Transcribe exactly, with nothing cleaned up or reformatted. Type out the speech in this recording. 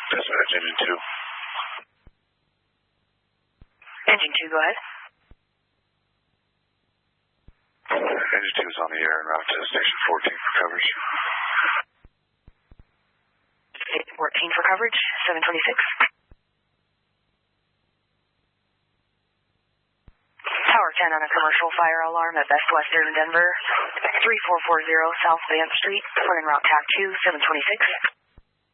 Dispatch, engine two. Engine two, go ahead. Engine two is on the air en route to station fourteen for coverage. Station fourteen for coverage, seven twenty-six. Tower ten on a commercial fire alarm at Best Western Denver, three four four zero South Vance Street, running route T A C two, seven twenty-six.